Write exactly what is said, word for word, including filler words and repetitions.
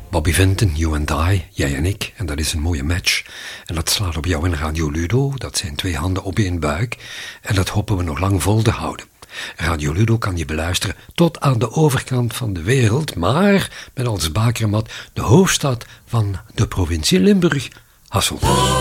Bobby Vinton, You and I, jij en ik. En dat is een mooie match. En dat slaat op jou in Radio Ludo. Dat zijn twee handen op één buik. En dat hopen we nog lang vol te houden. Radio Ludo kan je beluisteren tot aan de overkant van de wereld. Maar met als bakermat de hoofdstad van de provincie Limburg, Hasselt.